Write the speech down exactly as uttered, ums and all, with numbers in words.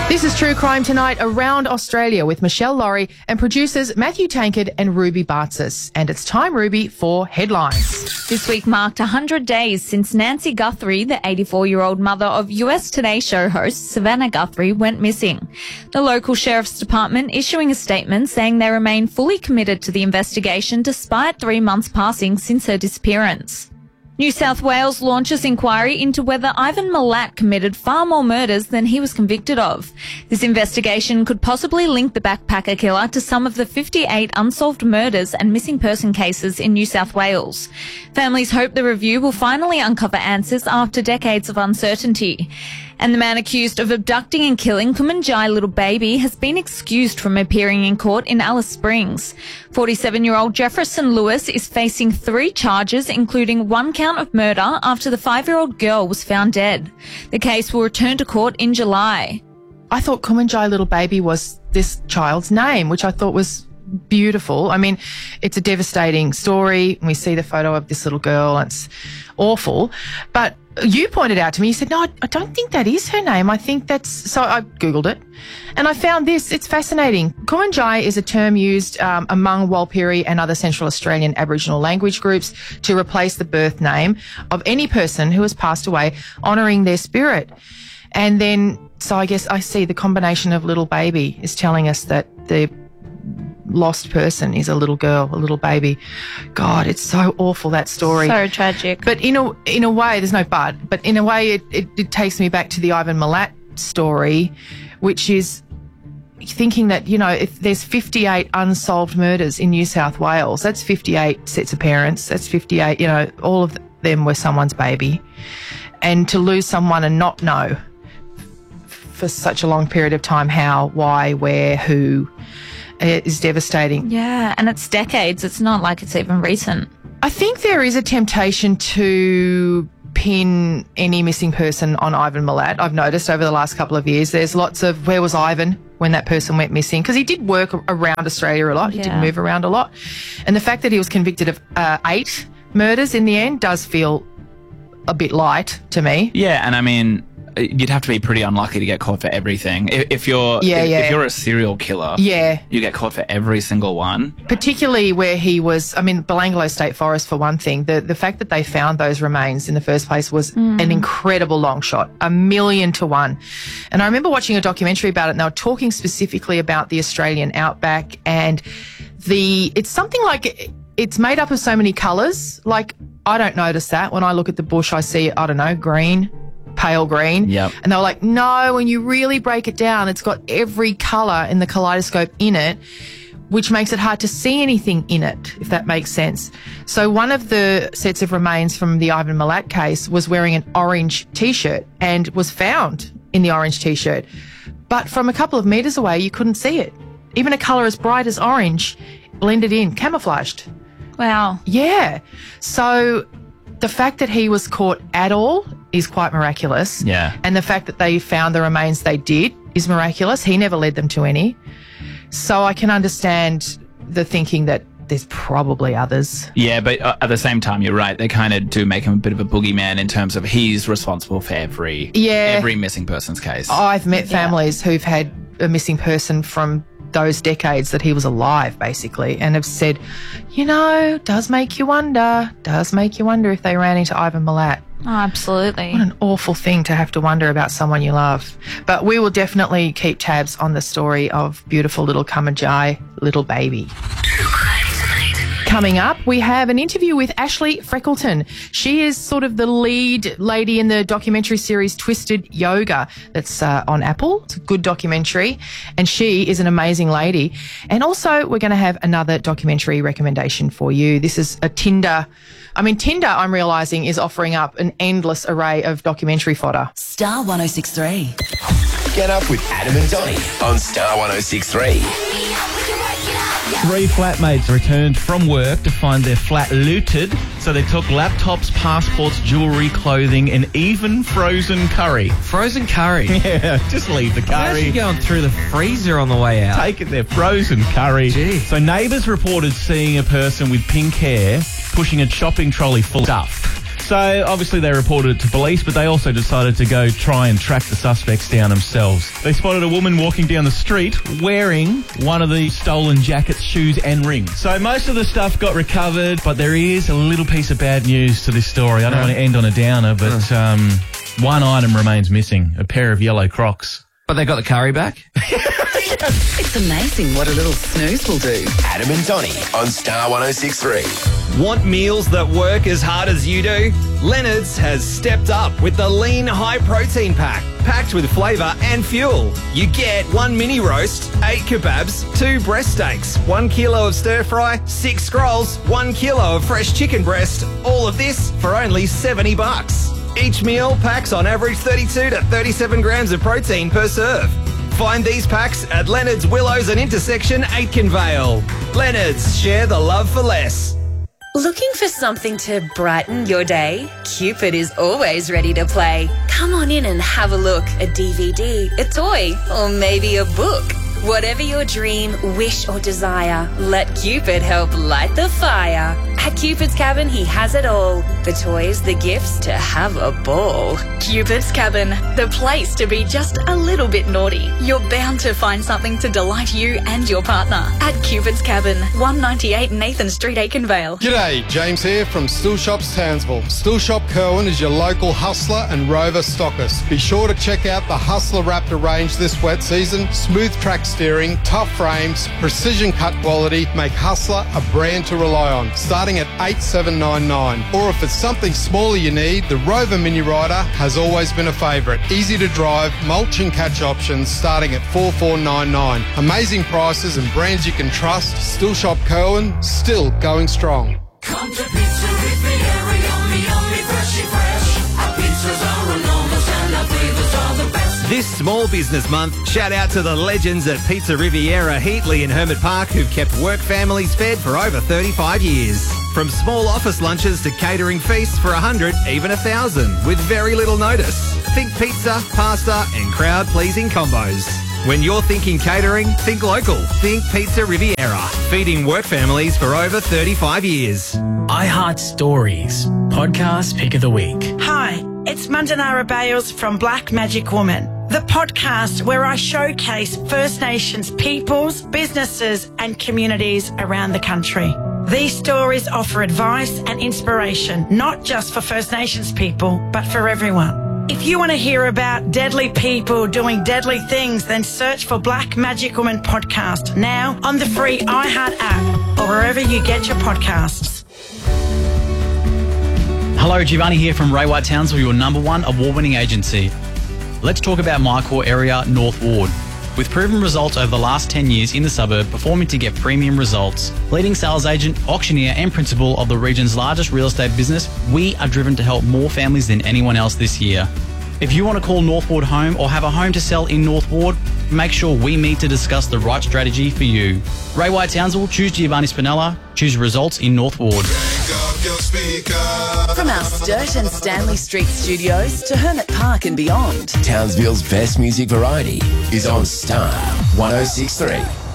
This is True Crime Tonight around Australia with Michelle Laurie and producers Matthew Tankard and Ruby Bartzis. And it's time, Ruby, for headlines. This week marked one hundred days since Nancy Guthrie, the eighty-four-year-old mother of U S Today show host Savannah Guthrie, went missing. The local sheriff's department issuing a statement saying they remain fully committed to the investigation despite three months passing since her disappearance. New South Wales launches inquiry into whether Ivan Milat committed far more murders than he was convicted of. This investigation could possibly link the backpacker killer to some of the fifty-eight unsolved murders and missing person cases in New South Wales. Families hope the review will finally uncover answers after decades of uncertainty. And the man accused of abducting and killing Kumanjai little baby has been excused from appearing in court in Alice Springs. forty-seven-year-old Jefferson Lewis is facing three charges, including one count of murder after the five-year-old girl was found dead. The case will return to court in July. I thought Kumanjai little baby was this child's name, which I thought was beautiful. I mean, it's a devastating story. We see the photo of this little girl. And it's awful. But you pointed out to me, you said, no, I don't think that is her name. I think that's... So I Googled it and I found this. It's fascinating. Kumanjai is a term used um, among Walpiri and other Central Australian Aboriginal language groups to replace the birth name of any person who has passed away, honouring their spirit. And then, so I guess I see the combination of little baby is telling us that the lost person is a little girl, a little baby. God, it's so awful, that story. So tragic. But in a in a way, there's no but, but in a way it, it, it takes me back to the Ivan Milat story, which is thinking that, you know, if there's fifty-eight unsolved murders in New South Wales, that's fifty-eight sets of parents, that's fifty-eight, you know, all of them were someone's baby. And to lose someone and not know for such a long period of time how, why, where, who, it is devastating. Yeah, and it's decades. It's not like it's even recent. I think there is a temptation to pin any missing person on Ivan Milat. I've noticed over the last couple of years there's lots of where was Ivan when that person went missing, because he did work around Australia a lot. He Yeah. did move around a lot. And the fact that he was convicted of uh, eight murders in the end does feel a bit light to me. Yeah, and I mean, you'd have to be pretty unlucky to get caught for everything. If, if you're Yeah, if, yeah. if you're a serial killer, Yeah. you get caught for every single one. Particularly where he was, I mean, Belanglo State Forest for one thing. The the fact that they found those remains in the first place was Mm. an incredible long shot, a million to one. And I remember watching a documentary about it, and they were talking specifically about the Australian outback, and the it's something like it's made up of so many colours. Like, I don't notice that. When I look at the bush, I see, I don't know, green, pale green. Yep. And they were like, no, when you really break it down, it's got every colour in the kaleidoscope in it, which makes it hard to see anything in it, if that makes sense. So one of the sets of remains from the Ivan Milat case was wearing an orange T-shirt and was found in the orange T-shirt. But from a couple of metres away, you couldn't see it. Even a colour as bright as orange blended in, camouflaged. Wow. Yeah. So the fact that he was caught at all is quite miraculous. Yeah. And the fact that they found the remains they did is miraculous. He never led them to any. So I can understand the thinking that there's probably others. Yeah, but uh, at the same time, you're right. They kind of do make him a bit of a boogeyman in terms of he's responsible for every Yeah. every missing person's case. I've met families who've had a missing person from those decades that he was alive, basically, and have said, you know, does make you wonder, does make you wonder if they ran into Ivan Milat. Oh, absolutely. What an awful thing to have to wonder about someone you love. But we will definitely keep tabs on the story of beautiful little Kumanjai little baby. Coming up, we have an interview with Ashley Freckleton. She is sort of the lead lady in the documentary series Twisted Yoga that's uh, on Apple. It's a good documentary, and she is an amazing lady. And also, we're going to have another documentary recommendation for you. This is a Tinder. I mean, Tinder, I'm realising, is offering up an endless array of documentary fodder. Star one oh six three. Get up with Adam and Donny on Star one oh six three. Three flatmates returned from work to find their flat looted, so they took laptops, passports, jewellery, clothing, and even frozen curry. Frozen curry. Yeah, just leave the Imagine curry. going through the freezer on the way out. Take it there, frozen curry. Gee. So neighbours reported seeing a person with pink hair pushing a shopping trolley full of stuff. So obviously they reported it to police, but they also decided to go try and track the suspects down themselves. They spotted a woman walking down the street wearing one of the stolen jackets, shoes and rings. So most of the stuff got recovered, but there is a little piece of bad news to this story. I don't want to end on a downer, but um, one item remains missing, a pair of yellow Crocs. But they got the curry back? It's amazing what a little snooze will do. Adam and Donny on Star one oh six point three. Want meals that work as hard as you do? Leonard's has stepped up with the Lean High Protein Pack, packed with flavour and fuel. You get one mini roast, eight kebabs, two breast steaks, one kilo of stir fry, six scrolls, one kilo of fresh chicken breast. All of this for only seventy bucks. Each meal packs on average thirty-two to thirty-seven grams of protein per serve. Find these packs at Leonard's, Willows and Intersection Aitkenvale. Leonard's, share the love for less. Looking for something to brighten your day? Cupid is always ready to play. Come on in and have a look. A D V D, a toy, or maybe a book. Whatever your dream, wish or desire, let Cupid help light the fire. At Cupid's Cabin, he has it all. The toys, the gifts, to have a ball. Cupid's Cabin, the place to be just a little bit naughty. You're bound to find something to delight you and your partner. At Cupid's Cabin, one ninety-eight Nathan Street, Aitkenvale. G'day, James here from Still Shops Townsville. Still Shop Kerwin is your local Hustler and Rover stockist. Be sure to check out the Hustler Raptor range this wet season. Smooth track steering, tough frames, precision cut quality make Hustler a brand to rely on. Starting at eight seven nine nine. Or if it's something smaller you need, the Rover Mini Rider has always been a favourite. Easy to drive, mulch and catch options starting at four four nine nine. Amazing prices and brands you can trust. Still Shop Kerwin, still going strong. Come to Pizza Riviera, yummy, yummy, freshy fresh. Our pizzas are enormous and our flavors are the best. This Small Business Month, shout out to the legends at Pizza Riviera, Heatley and Hermit Park who've kept work families fed for over thirty-five years. From small office lunches to catering feasts for a hundred, even a thousand, with very little notice. Think pizza, pasta and crowd-pleasing combos. When you're thinking catering, think local. Think Pizza Riviera, feeding work families for over thirty-five years. I Heart Stories, podcast pick of the week. Hi, it's Mandanara Bales from Black Magic Woman, the podcast where I showcase First Nations peoples, businesses and communities around the country. These stories offer advice and inspiration, not just for First Nations people, but for everyone. If you want to hear about deadly people doing deadly things, then search for Black Magic Woman podcast now on the free iHeart app or wherever you get your podcasts. Hello, Giovanni here from Ray White Townsville, your number one award-winning agency. Let's talk about my core area, North Ward. With proven results over the last ten years in the suburb, performing to get premium results. Leading sales agent, auctioneer and principal of the region's largest real estate business, we are driven to help more families than anyone else this year. If you want to call North Ward home or have a home to sell in North Ward, make sure we meet to discuss the right strategy for you. Ray White Townsville, choose Giovanni Spinella, choose results in North Ward. From our Sturt and Stanley Street studios to Hermit Park and beyond, Townsville's best music variety is on Star one oh six point three.